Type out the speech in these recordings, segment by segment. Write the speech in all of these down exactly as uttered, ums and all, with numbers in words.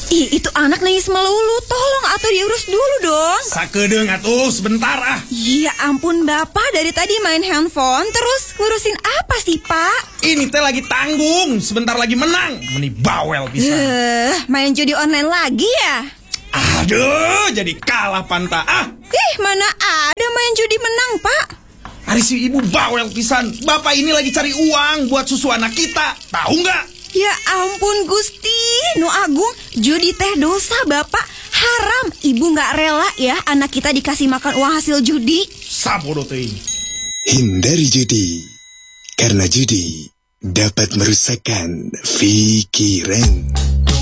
Ih, itu anak nangis melulu. Tolong atuh diurus dulu dong. Sakedeung atuh sebentar ah. Ya ampun Bapak, dari tadi main handphone terus ngurusin apa sih Pak? Ini teh lagi tanggung, sebentar lagi menang. Meni bawel bisa. Eh, main judi online lagi ya? Aduh, jadi kalah Panta. Ah, Ih, mana ada main judi menang Pak? hari si ibu bawel pisan. Bapak ini lagi cari uang buat susu anak kita. Tahu nggak? Ya ampun Gusti, nu agung, judi teh dosa Bapak. Haram, Ibu nggak rela ya anak kita dikasih makan uang hasil judi. Sabodo teh. Hindari judi, karena judi dapat merusakkan pikiran.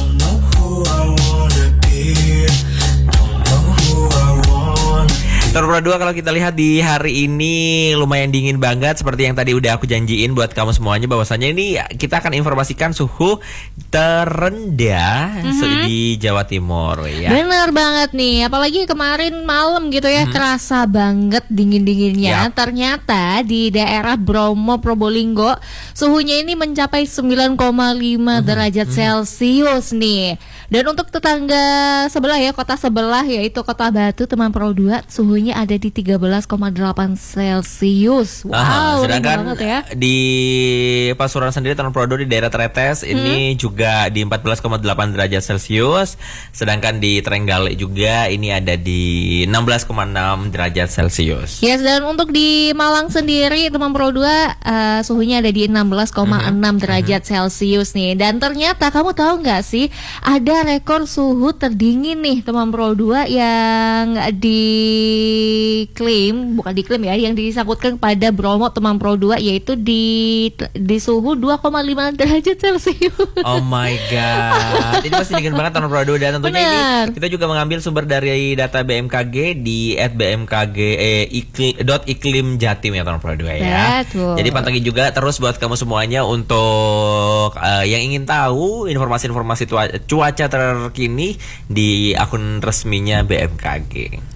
Nomor dua, kalau kita lihat di hari ini lumayan dingin banget seperti yang tadi udah aku janjiin buat kamu semuanya, bahwasannya ini kita akan informasikan suhu terendah mm-hmm. di Jawa Timur ya. Bener banget nih, apalagi kemarin malam gitu ya, mm-hmm. kerasa banget dingin-dinginnya. Yep. Ternyata di daerah Bromo Probolinggo suhunya ini mencapai sembilan koma lima mm-hmm. derajat mm-hmm. Celcius nih. Dan untuk tetangga sebelah ya, kota sebelah yaitu Kota Batu Temangpro dua, suhunya ada di tiga belas koma delapan Celcius. Wow, Aha, sedangkan banget ya. Di Pasuruan sendiri, Temangpro dua di daerah Tretes hmm. ini juga di empat belas koma delapan derajat Celcius. Sedangkan di Trenggalek juga ini ada di enam belas koma enam derajat Celcius. Yes, dan untuk di Malang sendiri Temangpro dua uh, suhunya ada di enam belas koma enam mm-hmm. derajat mm-hmm. Celcius nih. Dan ternyata kamu tahu nggak sih, ada rekor suhu terdingin nih Temangpro dua yang diklaim, bukan diklaim ya, yang disangkutkan pada Bromo Temangpro dua, yaitu di di suhu dua koma lima derajat Celcius. Oh my god. Ini pasti dingin banget Temangpro dua, dan tentunya Bener. ini kita juga mengambil sumber dari data B M K G di at b m k g dot iklim jatim ya Temangpro dua ya. Betul. Jadi pantengin juga terus buat kamu semuanya untuk uh, yang ingin tahu informasi-informasi cuaca terkini di akun resminya B M K G.